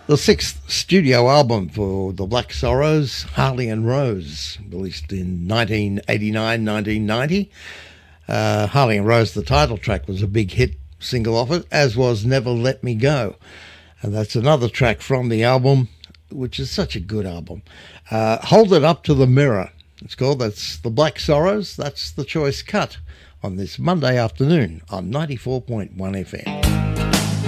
The sixth studio album for the Black Sorrows, Harley and Rose, released in 1989-1990. Harley and Rose, the title track, was a big hit single off it, as was Never Let Me Go. And that's another track from the album, which is such a good album. Hold It Up to the Mirror, it's called. That's the Black Sorrows. That's the choice cut on this Monday afternoon on 94.1 FM.